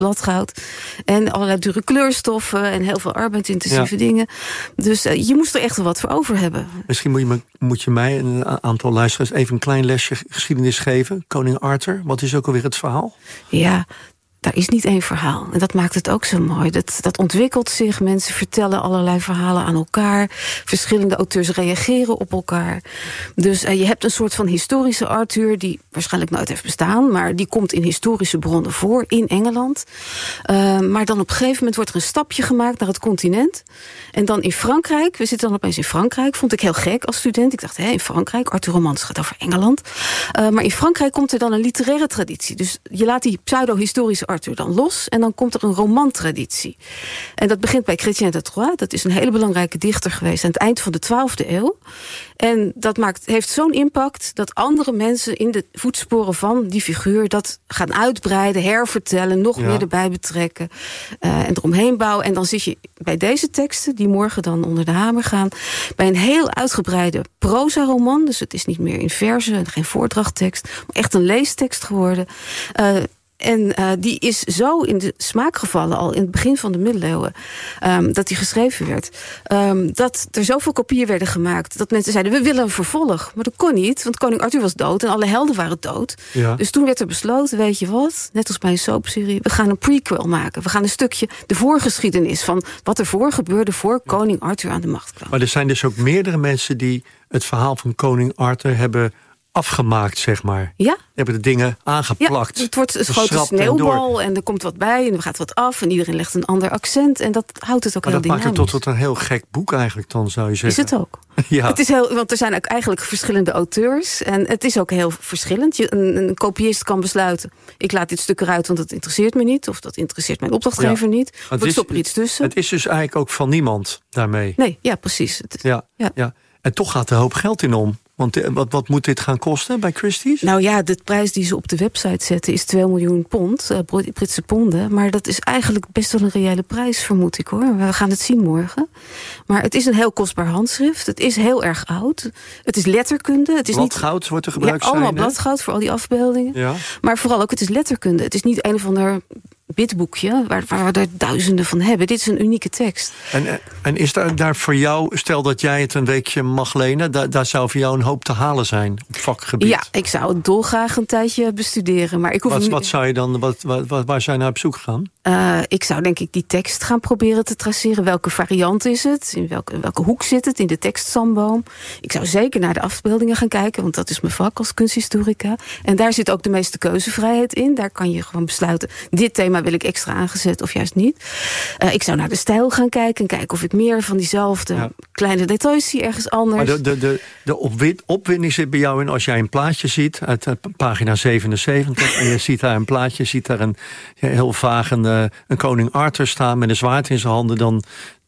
bladgoud. En allerlei dure kleurstoffen en heel veel arbeidsintensieve dingen. Dus je moest er echt wel wat voor over hebben. Misschien moet je mij en een aantal luisteraars even een klein lesje geschiedenis geven. Koning Arthur, wat is ook alweer het verhaal? Ja, daar is niet één verhaal. En dat maakt het ook zo mooi. Dat ontwikkelt zich. Mensen vertellen allerlei verhalen aan elkaar. Verschillende auteurs reageren op elkaar. Dus je hebt een soort van historische Arthur... die waarschijnlijk nooit heeft bestaan... maar die komt in historische bronnen voor in Engeland. Maar dan op een gegeven moment wordt er een stapje gemaakt... naar het continent. En dan in Frankrijk. We zitten dan opeens in Frankrijk. Vond ik heel gek als student. Ik dacht, in Frankrijk, Arthur Romans gaat over Engeland. Maar in Frankrijk komt er dan een literaire traditie. Dus je laat die pseudo-historische Arthur dan los en dan komt er een romantraditie. En dat begint bij Chrétien de Troyes. Dat is een hele belangrijke dichter geweest aan het eind van de 12e eeuw. En dat heeft zo'n impact dat andere mensen in de voetsporen van die figuur dat gaan uitbreiden, hervertellen, nog meer erbij betrekken en eromheen bouwen. En dan zit je bij deze teksten, die morgen dan onder de hamer gaan, bij een heel uitgebreide proza-roman. Dus het is niet meer in verzen, geen voordrachttekst, maar echt een leestekst geworden. En die is zo in de smaak gevallen, al in het begin van de middeleeuwen, dat die geschreven werd. Dat er zoveel kopieën werden gemaakt, dat mensen zeiden, we willen een vervolg. Maar dat kon niet, want koning Arthur was dood en alle helden waren dood. Ja. Dus toen werd er besloten, weet je wat, net als bij een soapserie, we gaan een prequel maken. We gaan een stukje de voorgeschiedenis van wat er voor gebeurde voor koning Arthur aan de macht kwam. Maar er zijn dus ook meerdere mensen die het verhaal van koning Arthur hebben afgemaakt, zeg maar. Ja. Hebben de dingen aangeplakt. Ja, het wordt een grote sneeuwbal en er komt wat bij en er gaat wat af en iedereen legt een ander accent en dat houdt het ook heel dynamisch. Maar dat maakt het tot een heel gek boek eigenlijk dan, zou je zeggen. Is het ook. Ja. Het is want er zijn ook eigenlijk verschillende auteurs en het is ook heel verschillend. Een kopiist kan besluiten, ik laat dit stuk eruit want dat interesseert me niet, of dat interesseert mijn opdrachtgever niet, of ik stop er iets tussen. Het is dus eigenlijk ook van niemand daarmee. Nee, ja, precies. Ja. En toch gaat er een hoop geld in om. Want wat moet dit gaan kosten bij Christie's? Nou ja, de prijs die ze op de website zetten is 2 miljoen pond, Britse ponden. Maar dat is eigenlijk best wel een reële prijs, vermoed ik hoor. We gaan het zien morgen. Maar het is een heel kostbaar handschrift. Het is heel erg oud. Het is letterkunde. Het is bladgoud wordt er gebruikt. Ja, allemaal bladgoud voor al die afbeeldingen. Ja. Maar vooral ook, het is letterkunde. Het is niet een of ander bidboekje, waar we er duizenden van hebben. Dit is een unieke tekst. En is daar voor jou, stel dat jij het een weekje mag lenen, daar zou voor jou een hoop te halen zijn op vakgebied? Ja, ik zou het dolgraag een tijdje bestuderen. Maar ik hoef wat zou je dan, waar zou je naar op zoek gaan? Ik zou denk ik die tekst gaan proberen te traceren. Welke variant is het? In welke hoek zit het? In de tekststamboom. Ik zou zeker naar de afbeeldingen gaan kijken, want dat is mijn vak als kunsthistorica. En daar zit ook de meeste keuzevrijheid in. Daar kan je gewoon besluiten, dit thema wil ik extra aangezet of juist niet. Ik zou naar de stijl gaan kijken en kijken of ik meer van diezelfde kleine details zie ergens anders. Maar de opwinding zit bij jou in als jij een plaatje ziet uit pagina 77 en je ziet daar een plaatje, ziet daar een heel vaag een koning Arthur staan met een zwaard in zijn handen, dan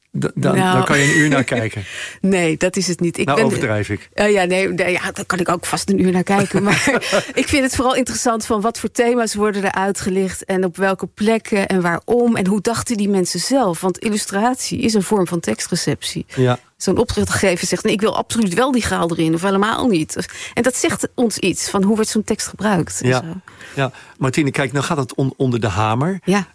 kan je een uur naar kijken. Nee, dat is het niet. Overdrijf ik. Daar kan ik ook vast een uur naar kijken. Maar ik vind het vooral interessant van wat voor thema's worden er uitgelicht en op welke plekken en waarom en hoe dachten die mensen zelf. Want illustratie is een vorm van tekstreceptie. Ja. Zo'n opdrachtgever zegt, nee, ik wil absoluut wel die graal erin of helemaal niet. En dat zegt ons iets van hoe wordt zo'n tekst gebruikt. Ja, Martine, kijk, nou gaat het onder de hamer. Ja.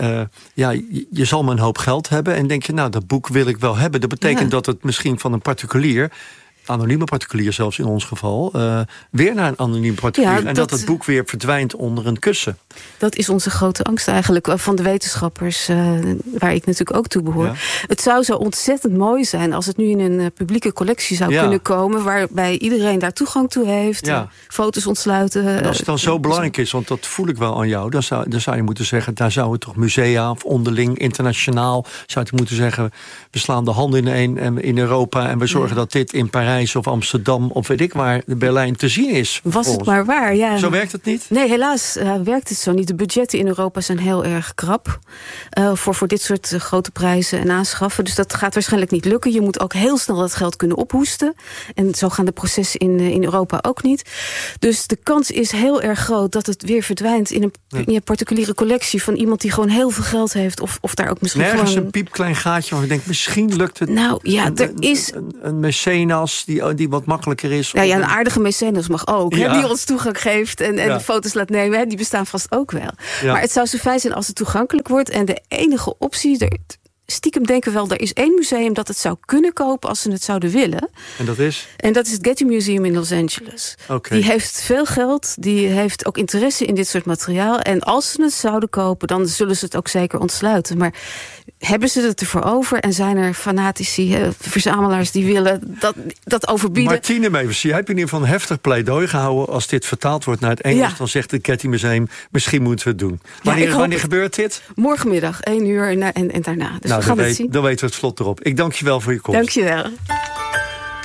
Je zal maar een hoop geld hebben en denk je, nou, dat boek wil ik wel hebben. Dat betekent dat het misschien van een particulier, anonieme particulier zelfs in ons geval, weer naar een anoniem particulier. En dat het boek weer verdwijnt onder een kussen. Dat is onze grote angst eigenlijk van de wetenschappers, waar ik natuurlijk ook toe behoor. Ja. Het zou zo ontzettend mooi zijn als het nu in een publieke collectie zou kunnen komen, waarbij iedereen daar toegang toe heeft, foto's ontsluiten. En als het dan zo belangrijk is, want dat voel ik wel aan jou, dan zou je moeten zeggen, daar zouden toch musea of onderling, internationaal, zou je moeten zeggen, we slaan de handen in Europa en we zorgen dat dit in Parijs of Amsterdam of weet ik waar, Berlijn te zien is. Was het maar waar, ja. Zo werkt het niet? Nee, helaas werkt het zo niet. De budgetten in Europa zijn heel erg krap voor dit soort grote prijzen en aanschaffen. Dus dat gaat waarschijnlijk niet lukken. Je moet ook heel snel dat geld kunnen ophoesten. En zo gaan de processen in Europa ook niet. Dus de kans is heel erg groot dat het weer verdwijnt in een particuliere collectie van iemand die gewoon heel veel geld heeft. Of daar ook misschien nergens een piepklein gaatje waar ik denk, misschien lukt het. Nou ja, er is een mecenas apps die wat makkelijker is? Ja, een aardige mecenas mag ook. Ja. Hè, die ons toegang geeft en foto's laat nemen. Hè, die bestaan vast ook wel. Ja. Maar het zou zo fijn zijn als het toegankelijk wordt. En de enige optie... Stiekem denken we wel, er is één museum dat het zou kunnen kopen als ze het zouden willen. En dat is? En dat is het Getty Museum in Los Angeles. Okay. Die heeft veel geld, die heeft ook interesse in dit soort materiaal. En als ze het zouden kopen, dan zullen ze het ook zeker ontsluiten. Maar hebben ze het ervoor over? En zijn er fanatici, verzamelaars die willen dat overbieden? Martine Mevers, jij hebt in ieder geval een heftig pleidooi gehouden. Als dit vertaald wordt naar het Engels, dan zegt het Getty Museum, misschien moeten we het doen. Wanneer gebeurt dit? Morgenmiddag, 1 uur en daarna. Dus Nou, we gaan het zien. Dan weten we het vlot erop. Ik dank je wel voor je komst. Dank je wel.